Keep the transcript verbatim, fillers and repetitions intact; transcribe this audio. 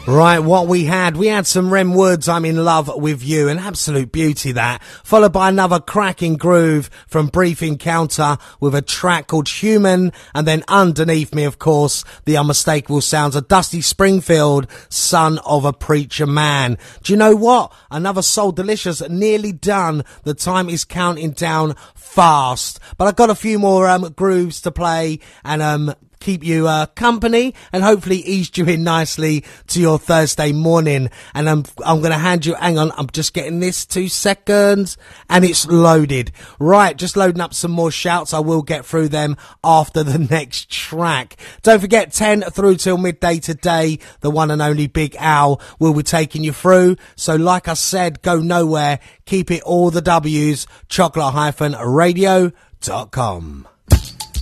Right, what we had, we had some Rem Woods, I'm in Love with You, an absolute beauty that, followed by another cracking groove from Brief Encounter with a track called Human, and then underneath me, of course, the unmistakable sounds of Dusty Springfield, Son of a Preacher Man. Do you know what? Another Soul Delicious, nearly done. The time is counting down fast, but I've got a few more um, grooves to play, and um keep you uh, company and hopefully ease you in nicely to your Thursday morning. And I'm I'm going to hand you, hang on, I'm just getting this, two seconds, and it's loaded. Right, just loading up some more shouts. I will get through them after the next track. Don't forget, ten through till midday today, the one and only Big Al will be taking you through. So like I said, go nowhere, keep it all the W's, chocolate radio dot com.